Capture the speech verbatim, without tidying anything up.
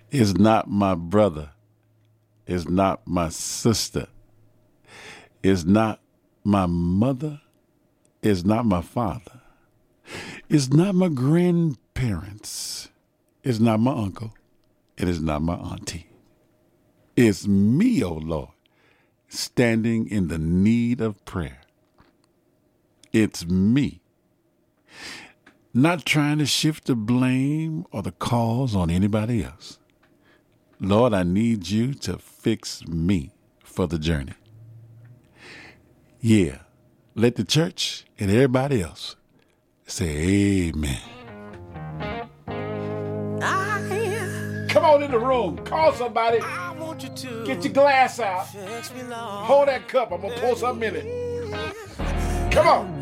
It's not my brother. It's not my sister. It's not my mother. It's not my father. It's not my grandparents. It's not my uncle. It is not my auntie. It's me, oh Lord, standing in the need of prayer. It's me, not trying to shift the blame or the cause on anybody else. Lord, I need you to fix me for the journey. Yeah, let the church and everybody else say amen. I, Come on in the room. Call somebody. I want you to get your glass out. Hold that cup. I'm going to pour something in it. Come on.